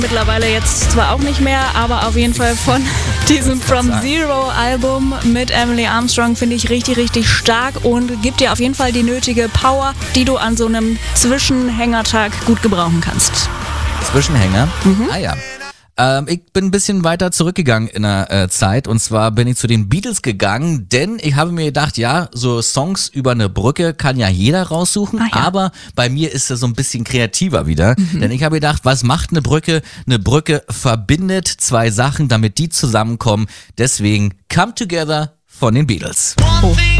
Mittlerweile jetzt zwar auch nicht mehr, aber auf jeden Fall von diesem From Zero Album mit Emily Armstrong finde ich richtig, richtig stark und gibt dir auf jeden Fall die nötige Power, die du an so einem Zwischenhängertag gut gebrauchen kannst. Zwischenhänger? Ah ja. Ich bin ein bisschen weiter zurückgegangen in der Zeit und zwar bin ich zu den Beatles gegangen, denn ich habe mir gedacht, ja, so Songs über eine Brücke kann ja jeder raussuchen, aber bei mir ist das so ein bisschen kreativer wieder, denn ich habe gedacht, was macht eine Brücke? Eine Brücke verbindet zwei Sachen, damit die zusammenkommen, deswegen Come Together von den Beatles. Oh.